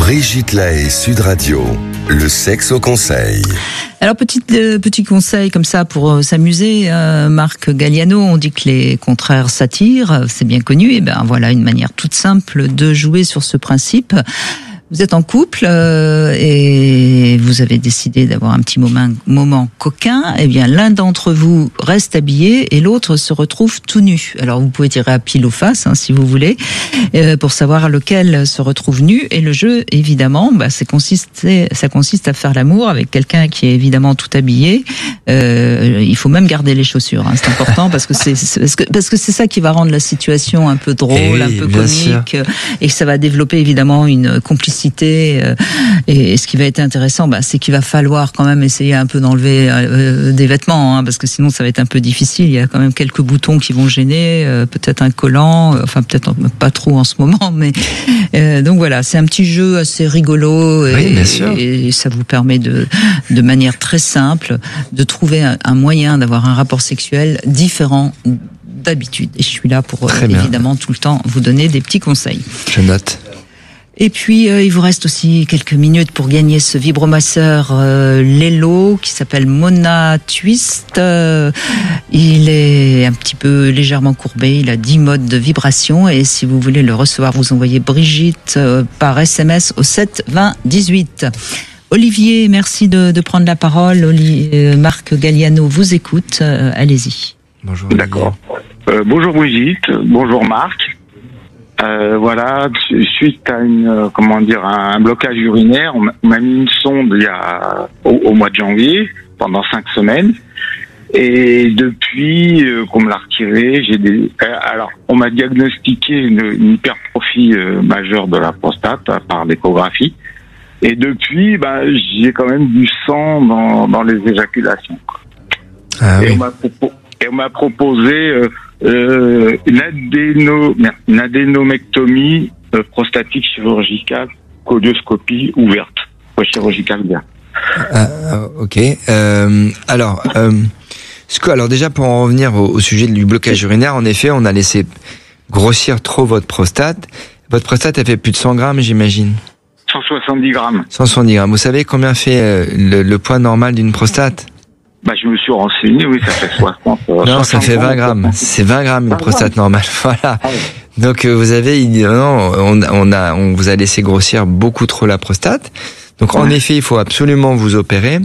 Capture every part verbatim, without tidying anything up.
Brigitte Lahaie, Sud Radio, le sexe au conseil. Alors, petit, euh, petit conseil comme ça pour euh, s'amuser, euh, Marc Galliano, on dit que les contraires s'attirent, c'est bien connu, et ben voilà une manière toute simple de jouer sur ce principe. Vous êtes en couple euh, et vous avez décidé d'avoir un petit moment, moment coquin. Eh bien, l'un d'entre vous reste habillé et l'autre se retrouve tout nu. Alors, vous pouvez tirer à pile ou face, hein, si vous voulez, euh, pour savoir lequel se retrouve nu. Et le jeu, évidemment, bah, c'est consiste, ça consiste à faire l'amour avec quelqu'un qui est évidemment tout habillé. Euh, il faut même garder les chaussures. Hein, c'est important parce que c'est, c'est parce que parce que c'est ça qui va rendre la situation un peu drôle, oui, un peu comique, sûr. Et ça va développer évidemment une complicité. Et ce qui va être intéressant, bah, c'est qu'il va falloir quand même essayer un peu d'enlever euh, des vêtements, hein, parce que sinon ça va être un peu difficile. Il y a quand même quelques boutons qui vont gêner, euh, peut-être un collant, euh, enfin peut-être pas trop en ce moment, mais euh, donc voilà, c'est un petit jeu assez rigolo et, oui, bien sûr. Et, et ça vous permet de, de manière très simple, de trouver un, un moyen d'avoir un rapport sexuel différent d'habitude. Et je suis là pour euh, évidemment tout le temps vous donner des petits conseils. Je note. Et puis, euh, il vous reste aussi quelques minutes pour gagner ce vibromasseur euh, Lelo qui s'appelle Mona Twist. Euh, il est un petit peu légèrement courbé, il a dix modes de vibration et si vous voulez le recevoir, vous envoyez Brigitte euh, par S M S au sept vingt dix-huit. Olivier, merci de, de prendre la parole. Oli, euh, Marc Galliano vous écoute. Euh, allez-y. Bonjour. D'accord. Euh, bonjour Brigitte, bonjour Marc. Euh, voilà, suite à une, euh, comment dire, un blocage urinaire, on m'a, on m'a mis une sonde il y a au, au mois de janvier pendant cinq semaines, et depuis euh, qu'on me l'a retiré, j'ai des. Euh, alors, on m'a diagnostiqué une, une hypertrophie euh, majeure de la prostate par l'échographie, et depuis, ben, j'ai quand même du sang dans, dans les éjaculations. Ah, et, oui. on m'a propo- et on m'a proposé. Euh, Euh, une, adéno, une adénomectomie euh, prostatique chirurgicale, colioscopie ouverte, ouais, chirurgicale bien. Ah, ok. Euh, alors, euh, ce que, alors déjà pour en revenir au, au sujet du blocage urinaire, en effet, on a laissé grossir trop votre prostate. Votre prostate, elle fait plus de cent grammes, j'imagine. cent soixante-dix grammes. cent soixante-dix grammes. Vous savez combien fait euh, le, le poids normal d'une prostate? Bah, je me suis renseigné, oui, ça fait soixante. Euh, non, ça fait vingt grammes. C'est vingt grammes une prostate normale. Voilà. Donc euh, vous avez, non, on, on a, on vous a laissé grossir beaucoup trop la prostate. Donc en effet, il faut absolument vous opérer.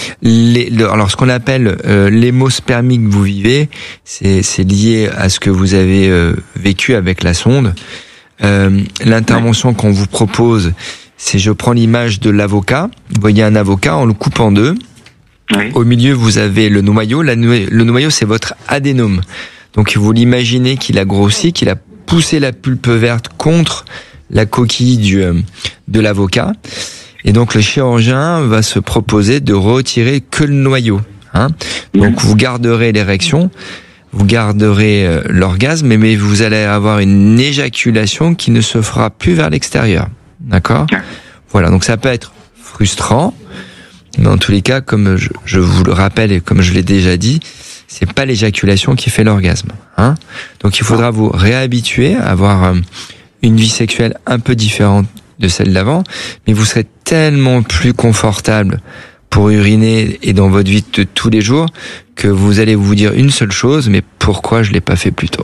Les, le, alors ce qu'on appelle euh, l'hémospermie que vous vivez, c'est, c'est lié à ce que vous avez euh, vécu avec la sonde. Euh, l'intervention qu'on vous propose, c'est je prends l'image de l'avocat. Vous voyez un avocat, on le coupe en deux. Oui. Au milieu, vous avez le noyau. La, le noyau, c'est votre adénome. Donc, vous l'imaginez qu'il a grossi, qu'il a poussé la pulpe verte contre la coquille du, de l'avocat. Et donc, le chirurgien va se proposer de retirer que le noyau. Hein. Donc, vous garderez l'érection, vous garderez euh, l'orgasme, mais, mais vous allez avoir une éjaculation qui ne se fera plus vers l'extérieur. D'accord ? Voilà. Donc, ça peut être frustrant. Mais en tous les cas, comme je, je vous le rappelle et comme je l'ai déjà dit, c'est pas l'éjaculation qui fait l'orgasme, hein. Donc il faudra vous réhabituer à avoir une vie sexuelle un peu différente de celle d'avant, mais vous serez tellement plus confortable pour uriner et dans votre vie de tous les jours que vous allez vous dire une seule chose, mais pourquoi je l'ai pas fait plus tôt?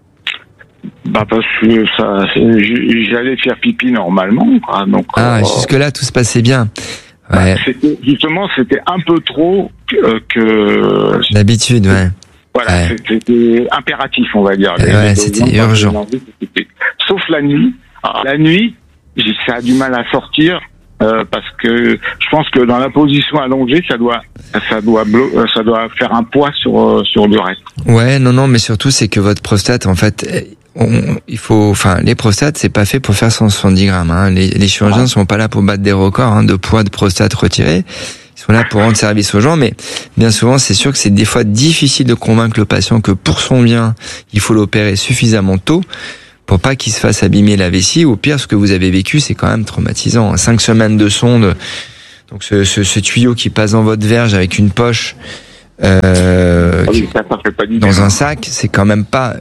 Bah parce que ça, j'allais faire pipi normalement, quoi. Donc ah, euh... jusque là tout se passait bien. Ouais. Bah, c'était, justement, c'était un peu trop que... que d'habitude, ouais. Voilà, ouais. C'était impératif, on va dire. Les, ouais, c'était urgent. C'était... Sauf la nuit. Alors, la nuit, ça a du mal à sortir euh, parce que je pense que dans la position allongée, ça doit, ça doit, blo- ça doit faire un poids sur sur le reste. Ouais, non, non, mais surtout c'est que votre prostate, en fait. On, il faut, enfin, les prostates, c'est pas fait pour faire cent soixante-dix grammes. Hein. Les, les chirurgiens sont pas là pour battre des records hein, de poids de prostate retiré. Ils sont là pour rendre service aux gens, mais bien souvent, c'est sûr que c'est des fois difficile de convaincre le patient que pour son bien, il faut l'opérer suffisamment tôt pour pas qu'il se fasse abîmer la vessie. Au pire, ce que vous avez vécu, c'est quand même traumatisant. Cinq semaines de sonde, donc ce, ce, ce tuyau qui passe dans votre verge avec une poche euh, ah oui, ça, ça fait pas dans un sac, c'est quand même pas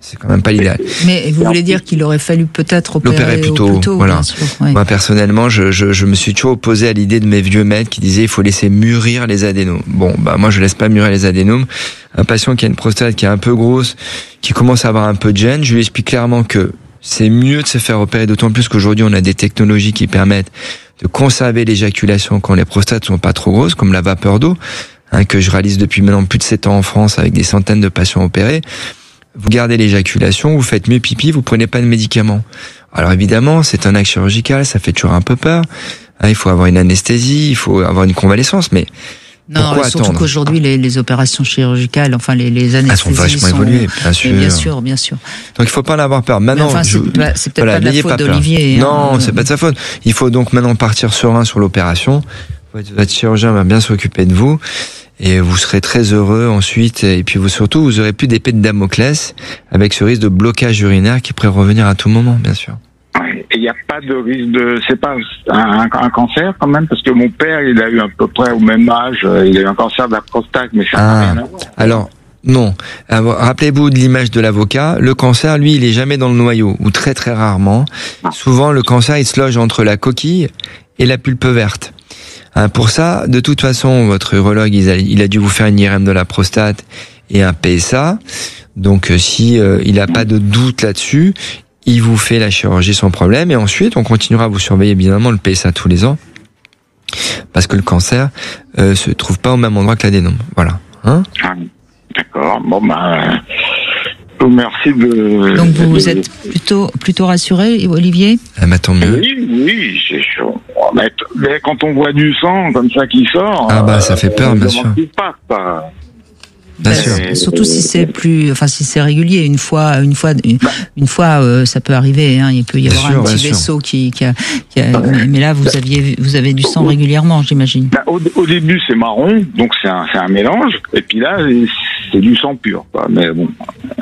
C'est quand même pas l'idéal. Mais vous voulez dire qu'il aurait fallu peut-être opérer, L'opérer plus tôt, au plus tôt, voilà. bien sûr. Ouais. Moi, personnellement, je, je, je me suis toujours opposé à l'idée de mes vieux maîtres qui disaient il faut laisser mûrir les adénomes. Bon, bah, moi, je laisse pas mûrir les adénomes. Un patient qui a une prostate qui est un peu grosse, qui commence à avoir un peu de gêne, je lui explique clairement que c'est mieux de se faire opérer, d'autant plus qu'aujourd'hui, on a des technologies qui permettent de conserver l'éjaculation quand les prostates sont pas trop grosses, comme la vapeur d'eau, hein, que je réalise depuis maintenant plus de sept ans en France avec des centaines de patients opérés. Vous gardez l'éjaculation, vous faites mieux pipi, vous prenez pas de médicaments. Alors évidemment, c'est un acte chirurgical, ça fait toujours un peu peur. Hein, il faut avoir une anesthésie, il faut avoir une convalescence, mais non, pourquoi surtout attendre qu'aujourd'hui, les, les opérations chirurgicales, enfin les, les anesthésies elles sont vachement sont... évoluées, bien sûr. Mais bien sûr, bien sûr. Donc il faut pas en avoir peur. Maintenant, mais enfin, je... c'est, pas, c'est peut-être voilà, pas de la n'ayez faute pas peur. d'Olivier. Non, hein. c'est pas de sa faute. Il faut donc maintenant partir serein sur l'opération. Votre chirurgien va bien s'occuper de vous. Et vous serez très heureux ensuite. Et puis vous surtout, vous aurez plus d'épée de Damoclès avec ce risque de blocage urinaire qui pourrait revenir à tout moment, bien sûr. Et il n'y a pas de risque de... C'est pas un, un cancer quand même? Parce que mon père, il a eu à peu près au même âge, il a eu un cancer de la prostate, mais ça n'a Ah, rien à voir. alors... Non. Alors, rappelez-vous de l'image de l'avocat. Le cancer, lui, il est jamais dans le noyau, ou très très rarement. Souvent, le cancer, il se loge entre la coquille et la pulpe verte. Hein, pour ça, de toute façon, votre urologue, il a, il a dû vous faire une I R M de la prostate et un P S A. Donc, euh, si euh, il n'a pas de doute là-dessus, il vous fait la chirurgie sans problème. Et ensuite, on continuera à vous surveiller, évidemment, le P S A tous les ans. Parce que le cancer euh, se trouve pas au même endroit que l'adénome. Voilà. Hein? Ah, d'accord. Bon, ben... Euh, merci de... Donc vous, de, vous êtes plutôt, plutôt rassuré, Olivier? Ah, bah, tant mieux. Oui, oui, c'est chaud. Mais, mais quand on voit du sang comme ça qui sort... Ah bah, ça fait peur, on bien se sûr. demande ce qui se passe, quoi. Bien Bah, sûr. c'est- Surtout si c'est plus, enfin si c'est régulier, une fois, une fois, une, une fois, euh, ça peut arriver. Hein, il peut y Bien avoir sûr, un petit bien sûr. vaisseau qui, qui, a, qui a- mais, mais là vous aviez, vous avez du sang régulièrement, j'imagine. Bah, au, au début, c'est marron, donc c'est un, c'est un mélange. Et puis là, c'est du sang pur, quoi. Mais bon...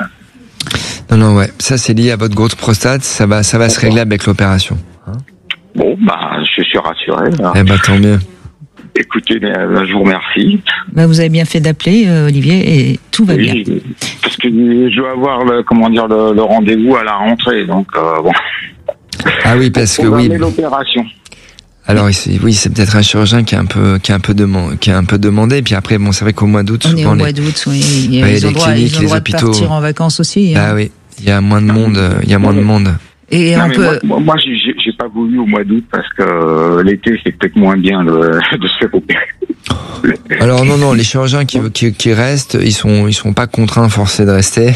Non, non, ouais. Ça, c'est lié à votre grosse prostate. Ça va, ça va se régler avec l'opération. Bon, bah, je suis rassuré. Là. Eh ben, tant mieux. Écoutez, euh, je vous remercie. Bah, vous avez bien fait d'appeler, euh, Olivier, et tout va bien. Oui, parce que je dois avoir le, comment dire, le, le rendez-vous à la rentrée, donc euh, bon. Ah oui, parce que oui. Programmer l'opération. Alors, c'est- oui, c'est peut-être un chirurgien qui est un peu, qui est un peu demandé, qui est un peu demandé. Et puis après, bon, c'est vrai qu'au mois d'août, On est souvent au les, mois d'août, oui. Il y a- Ouais, ils ont les droit, cliniques, ils ont les droit de hôpitaux. partir en vacances aussi. Hein. bah oui, il y a moins de monde, euh, il y a moins de monde. Et Non, on mais peut. moi, moi, moi, j'ai j'ai- j'ai pas voulu au mois d'août parce que euh, l'été, c'est peut-être moins bien de, de se faire opérer. Alors non, non, les chirurgiens qui, qui, qui restent, ils sont, ils sont pas contraints, forcés de rester.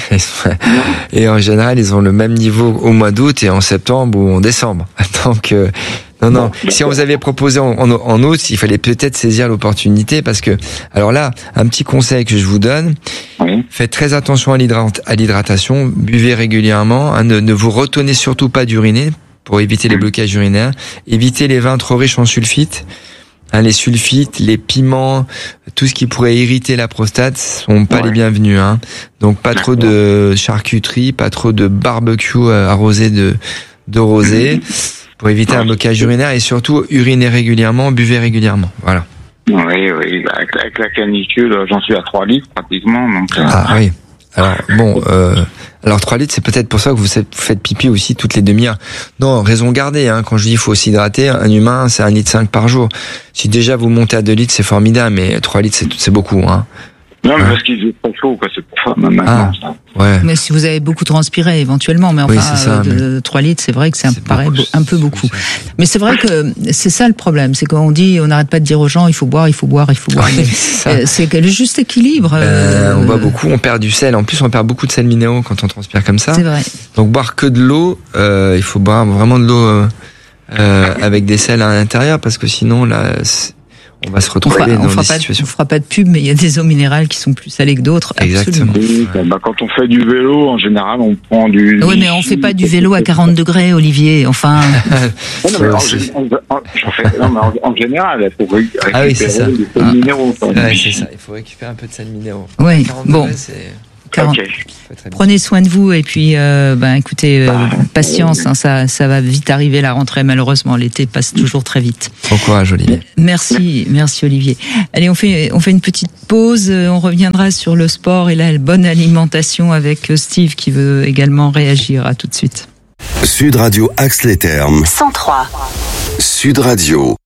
Et en général, ils ont le même niveau au mois d'août et en septembre ou en décembre. Donc, euh, non, non. Si on vous avait proposé en, en, en août, il fallait peut-être saisir l'opportunité parce que, alors là, un petit conseil que je vous donne, Oui. faites très attention à l'hydrant- à l'hydratation, buvez régulièrement, hein, ne, ne vous retenez surtout pas d'uriner pour éviter les blocages urinaires, évitez les vins trop riches en sulfites. Hein, les sulfites, les piments, tout ce qui pourrait irriter la prostate sont pas Ouais. les bienvenus. Hein. Donc pas trop de charcuterie, pas trop de barbecue euh, arrosé de, de rosé pour éviter un blocage urinaire et surtout uriner régulièrement, buvez régulièrement. Voilà. Oui, oui, bah, avec, la- avec la canicule, j'en suis à trois litres pratiquement. Donc, euh, Ah oui. Alors bon, euh, alors trois litres, c'est peut-être pour ça que vous faites, vous faites pipi aussi toutes les demi-heures. Non, raison gardée. Hein, quand je dis il faut s'hydrater, un humain c'est un litre cinq par jour. Si déjà vous montez à deux litres, c'est formidable, mais trois litres c'est c'est beaucoup. Hein. Non, mais Ouais. parce qu'il faisait très chaud, quoi, c'est pour ça, même maintenant. Ah. Ça. Ouais. Mais si vous avez beaucoup transpiré éventuellement, mais Oui, enfin, c'est ça, euh, de trois litres, c'est vrai que ça me C'est paraît beaucoup, beau- un peu c'est- beaucoup. c'est- Mais c'est vrai que c'est ça le problème, c'est qu'on dit, on n'arrête pas de dire aux gens, il faut boire, il faut boire, il faut boire. Oui, Mais, c'est ça. euh, c'est que le juste équilibre. Euh, euh, on boit beaucoup, on perd du sel. En plus, on perd beaucoup de sels minéraux quand on transpire comme ça. C'est vrai. Donc boire que de l'eau, euh, il faut boire vraiment de l'eau euh, euh, avec des sels à l'intérieur parce que sinon là, c'est- on va se On retrouver fera, on dans fera des pas, de- situations. on fera pas de pub, mais il y a des eaux minérales qui sont plus salées que d'autres. Exactement. Absolument. Oui, bah, quand on fait du vélo, en général, on prend du... Oui, mais on fait pas du vélo à quarante degrés, Olivier. Enfin, Ouais, non, mais en, C'est- en- en- j'en fais- non, mais en, en général, il faut ré- récupérer Ah oui, c'est ça. des sels Ah. minéraux. quoi. Ouais, c'est ça. Il faut récupérer un peu de sels minéraux. oui. quarante Bon, degrés, c'est- quarante Ok. Prenez soin de vous et puis, euh, ben, écoutez, euh, patience, hein, ça, ça va vite arriver la rentrée. Malheureusement, l'été passe toujours très vite. Bon courage, Olivier. Merci, merci Olivier. Allez, on fait, on fait une petite pause. On reviendra sur le sport et la bonne alimentation avec Steve qui veut également réagir. À tout de suite. Sud Radio Axe les Thermes. cent trois. Sud Radio.